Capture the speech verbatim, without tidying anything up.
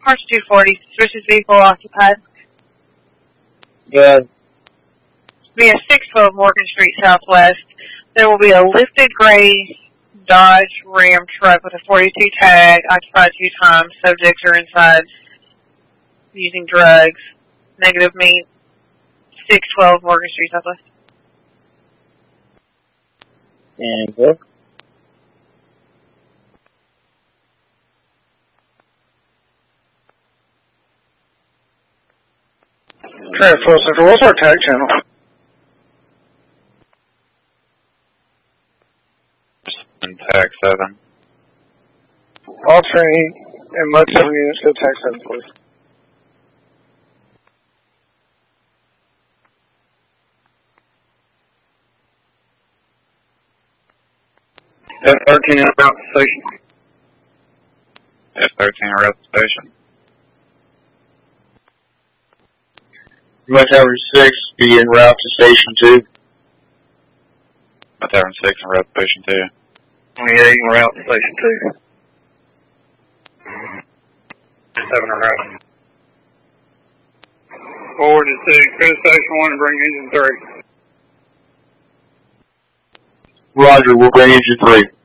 March two forty, suspicious vehicle occupied. Good. Via six twelve Morgan Street Southwest. There will be a lifted gray Dodge Ram truck with a forty-two tag, occupied two times. Subjects are inside using drugs. Negative meet six twelve Morgan Street Southwest. And good. Transport Central, what's our tag channel? And tag seven. All train and mud seven units to tag seven, please. F thirteen at route to station. F thirteen route to station. My Tavern six be en route to station two. My Tavern six and route to station two. twenty-eight en route to station two. Seven en route. Forward to two, go to station one and bring engine three. Roger, we'll bring engine three.